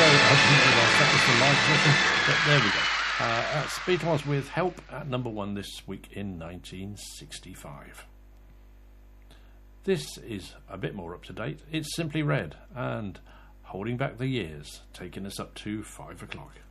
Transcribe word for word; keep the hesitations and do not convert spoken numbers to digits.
go. I didn't realise that was the live version, but there we go. Uh, that's Beatles with Help at number one this week in nineteen sixty-five. This is a bit more up to date. It's Simply Red and Holding Back the Years, taking us up to five o'clock.